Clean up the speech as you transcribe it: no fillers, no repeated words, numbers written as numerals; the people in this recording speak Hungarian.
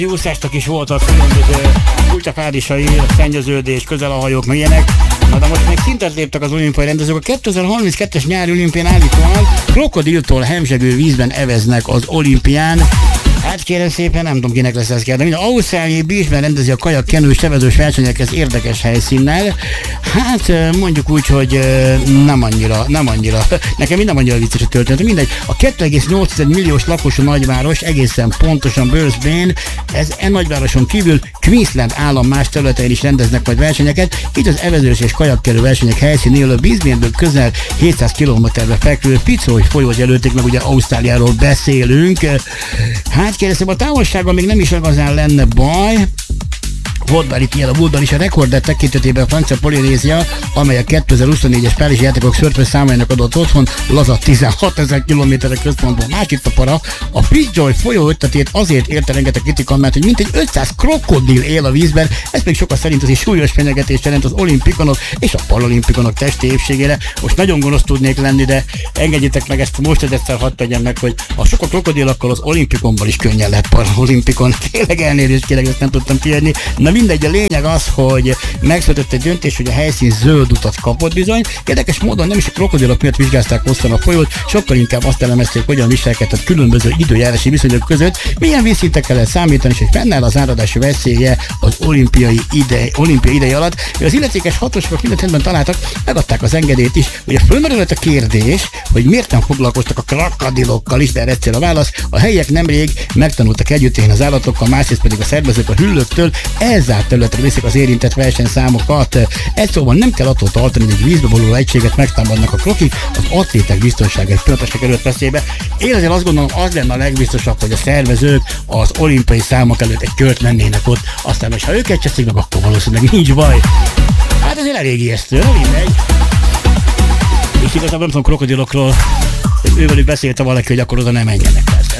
Úszástak is voltak különböző kulcsafárisai, szennyeződés, közel a hajók, meg ilyenek. Na de most még szintet léptek az olimpiai rendezők. A 2032-es nyári olimpián állítóan krokodiltól hemzsegő vízben eveznek az olimpián. Hát kérem szépen, nem tudom kinek lesz ez kell, de minden ausztráliai Beachben rendezi a kajak kenős tevezős versenyeket érdekes helyszínnel. Hát mondjuk úgy, hogy nem annyira. Nekem nem annyira vicces a történet. Mindegy, a 2,8 milliós lakosú nagyváros, egészen pontosan Brisbane, ez nagyvároson kívül Queensland állam más területein is rendeznek majd versenyeket. Itt az evezős és kajakkelő versenyek helyszínéről a Brisbaneből közel 700 km-re fekvő Fitzroy folyót jelölték meg, ugye Ausztráliáról beszélünk. Hát kérdeztem, a távolsága még nem is igazán lenne baj. Volt már itt ilyen a múltban is a rekordet tekintetében a francia Polinézia, amely a 2024-es Párizsi játékok szörfő számának adott otthon, laza 16 000 km központból. Másik a para, a Fitzroy folyó ötletét azért érte rengeteg kritika, mert hogy mintegy 500 krokodil él a vízben, ez pedig sokan szerint az is súlyos fenyegetést jelent az olimpikonok és a paralimpikonok testi épségére. Most nagyon gonosz tudnék lenni, de engedjétek meg ezt most egyszer hadd tegyem meg, hogy a sok a krokodil, akkor az olimpikonban is könnyen lehet paralimpikon. Tényleg elnézést kérek, ezt nem tudtam kiadni. Na mindegy, a lényeg az, hogy megszületett egy döntés, hogy a helyszín zöld utat kapott bizony. Érdekes módon nem is a krokodilok miatt vizsgázták hosszan a folyót, sokkal inkább azt elemezték, hogyan viselkedett különböző időjárási viszonyok között, milyen vízszintekkel lehet számítani, és hogy fennáll az áradási veszélye az olimpiai ideje alatt. Az illetékes hatóságok mindent rendben találtak, megadták az engedélyt is. Ugye fölmerült a kérdés, hogy miért nem foglalkoztak a krokodilokkal is, de erre egyszer a válasz. A helyiek nemrég megtanultak együtt élni az állatokkal, másrészt pedig a szervezők a hüllőktől elzárt területre viszik az érintett versenyszámokat. Egy szóval nem kell attól tartani, hogy egy vízbe való egységet megtámadnak a krokik, az atléták biztonsága egy pillanatosra került veszélybe. Én azért azt gondolom, az lenne a legbiztosabb, hogy a szervezők az olimpiai számok előtt egy kört mennének ott, aztán ha őket cseszik meg, akkor valószínűleg nincs baj. Hát azért elég ijesztő, mindegy. És igazából nem tudom krokodilokról, ővelük beszélte valaki, hogy akkor oda nem menjenek persze.